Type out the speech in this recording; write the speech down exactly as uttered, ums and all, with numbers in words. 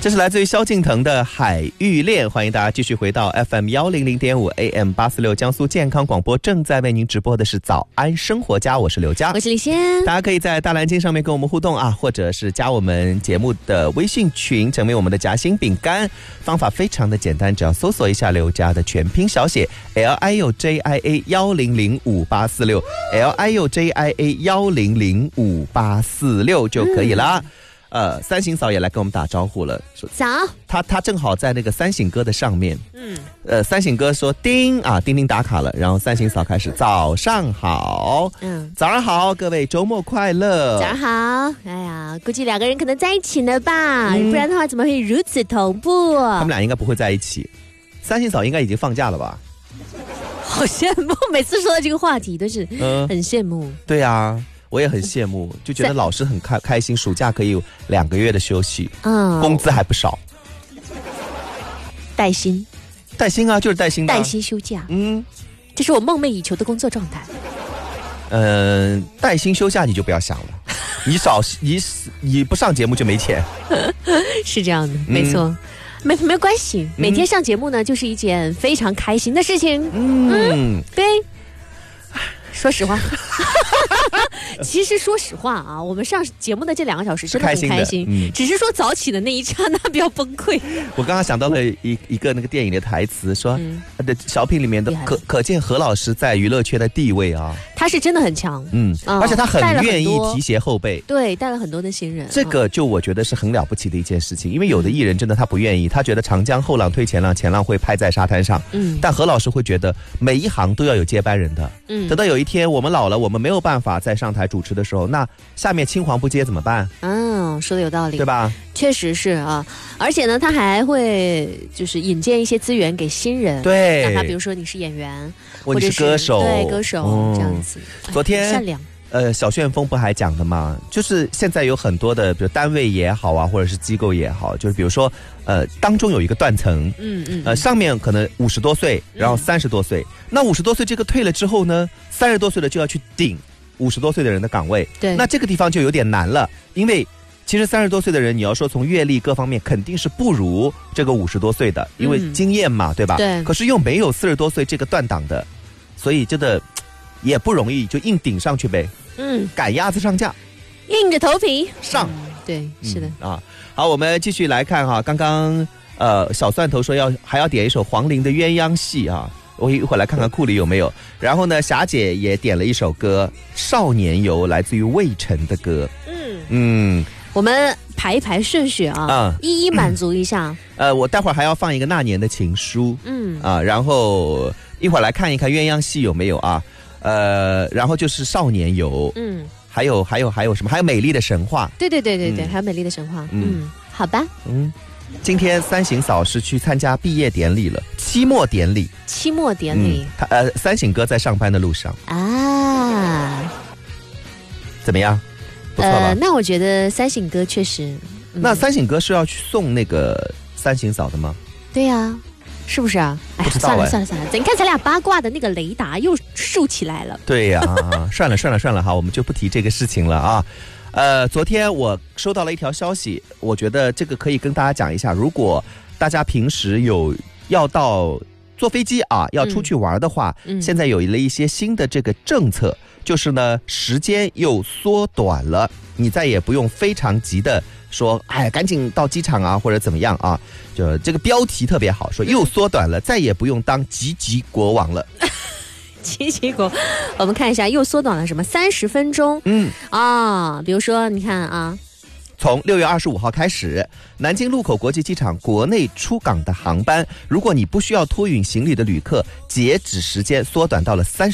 这是来自于萧敬腾的《海芋恋》，欢迎大家继续回到 F M 一零零点五 A M 八四六江苏健康广播，正在为您直播的是早安生活家，我是刘佳， 我是李仙。 大家可以在大蓝鲸上面跟我们互动啊，或者是加我们节目的微信群，成为我们的夹心饼干。方法非常的简单，只要搜索一下刘佳的全拼小写 L I U J I A 一零零五八四六 L I U J I A 一零零五八四六就可以啦。嗯呃，三行嫂也来跟我们打招呼了，说早， 他他正好在那个三行哥的上面，嗯，呃，三行哥说叮啊，叮叮打卡了，然后三行嫂开始早上好，嗯，早上好，各位周末快乐， 早上好，哎呀，估计两个人可能在一起了吧，嗯、不然的话怎么会如此同步？ 他们俩应该不会在一起，三行嫂应该已经放假了吧？ 好羡慕，每次说到这个话题都是很羡慕， 嗯、对啊。我也很羡慕，就觉得老师很开开心，暑假可以有两个月的休息，嗯，工资还不少， 带薪， 带薪啊，就是带薪的、啊， 带薪休假，嗯，这是我梦寐以求的工作状态。 嗯、呃，带薪休假你就不要想了，你少你你不上节目就没钱， 是这样的，没错。嗯没没关系，每天上节目呢，就是一件非常开心的事情。嗯，嗯对。说实话，其实说实话啊，我们上节目的这两个小时真的很开心，开心嗯、只是说早起的那一刹那比较崩溃。 我刚刚想到了一一个那个电影的台词，说的、嗯、小品里面的可可见何老师在娱乐圈的地位啊， 他是真的很强， 嗯，嗯而且他很愿意提携后辈， 对，带了很多的新人， 这个就我觉得是很了不起的一件事情，因为有的艺人真的他不愿意，他觉得长江后浪推前浪，前浪会拍在沙滩上，嗯，但何老师会觉得每一行都要有接班人的，嗯，等到有一天我们老了，我们没有办法再上台主持的时候，那下面青黄不接怎么办？ 嗯，说的有道理， 对吧？ 确实是啊，而且呢，他还会就是引荐一些资源给新人， 对， 哪怕比如说你是演员， 或者是歌手， 对，歌手、嗯、这样子。 昨天善良。 呃，小旋风不还讲的吗？就是现在有很多的，比如单位也好啊，或者是机构也好，就是比如说，呃，当中有一个断层，嗯嗯，呃，上面可能五十多岁，然后三十多岁，嗯、那五十多岁这个退了之后呢，三十多岁的就要去顶五十多岁的人的岗位， 对， 那这个地方就有点难了，因为其实三十多岁的人，你要说从阅历各方面肯定是不如这个五十多岁的，因为经验嘛，嗯、对吧？ 对， 可是又没有四十多岁这个断档的，所以真的也不容易，就硬顶上去呗。嗯，赶鸭子上架， 硬着头皮上、 嗯。对，是的、 嗯、啊。好，我们继续来看哈，刚刚呃小蒜头说要还要点一首黄龄的鸳鸯戏啊，我一会儿来看看库里有没有。然后呢，霞姐也点了一首歌《少年游》，来自于魏晨的歌。嗯嗯，我们排一排顺序啊，嗯、一一满足一下。 呃，我待会儿还要放一个那年的情书。嗯啊，然后一会儿来看一看鸳鸯戏有没有啊。呃，然后就是少年游，嗯，还有还有还有什么？还有美丽的神话， 对对对对对，嗯、还有美丽的神话，嗯，嗯好吧， 嗯，今天三行嫂是去参加毕业典礼了，期末典礼， 期末典礼， 嗯、他呃，三行哥在上班的路上啊，怎么样？不错吧？ 呃，那我觉得三行哥确实， 嗯、那三行哥是要去送那个三行嫂的吗？ 对呀、啊。是不是啊？哎，算了算了算了，你看咱俩八卦的那个雷达又竖起来了。 对呀、啊，算了算了算了哈，我们就不提这个事情了啊。呃，昨天我收到了一条消息，我觉得这个可以跟大家讲一下。如果大家平时有要到坐飞机啊，要出去玩的话，嗯、现在有了一些新的这个政策，就是呢时间又缩短了，你再也不用非常急的说，哎，赶紧到机场啊，或者怎么样啊。就这个标题特别好，说又缩短了，再也不用当吉吉国王了。 吉吉国，我们看一下又缩短了什么？三十分钟。嗯啊，比如说你看啊， 从六月二十五号开始，南京禄口国际机场国内出港的航班，如果你不需要托运行李的旅客，截止时间缩短到了三十。